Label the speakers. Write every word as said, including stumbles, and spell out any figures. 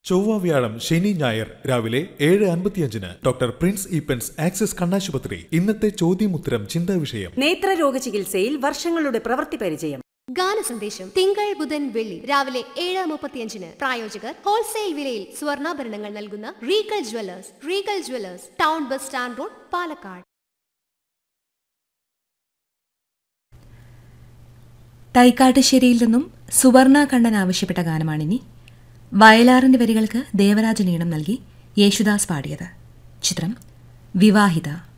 Speaker 1: ചൊവ്വ വ്യാഴം ശനി ഞായർ രാവിലെ ഏഴ് അൻപത്തിയഞ്ചിന് ഡോക്ടർ പ്രിൻസ് ഈപ്പൻസ് ആക്സിസ് കണ്ണാശുപത്രി. ഇന്നത്തെ ചോദ്യമുത്തരം ചിന്താ വിഷയം.
Speaker 2: നേത്രരോഗ ചികിത്സയിൽ വർഷങ്ങളുടെ പ്രവൃത്തി പരിചയം.
Speaker 3: ഗാന സന്ദേശം തിങ്കൾ ബുധൻ വെള്ളി രാവിലെ ഏഴ് മുപ്പത്തിയഞ്ചിന്. പ്രായോജകർ ഹോൾസെയിൽ വിലയിൽ സ്വർണ്ണാഭരണങ്ങൾ നൽകുന്ന Regal Jewellers. Regal Jewellers, town bus stand road, Palakkad.
Speaker 4: തൈക്കാട്ടുശ്ശേരിയിൽ നിന്നും സുവർണ കണ്ണൻ ആവശ്യപ്പെട്ട ഗാനമാണിനി. വയലാറിന്റെ വരികൾക്ക് ദേവരാജൻ ഈണം നൽകി യേശുദാസ് പാടിയത്. ചിത്രം വിവാഹിത.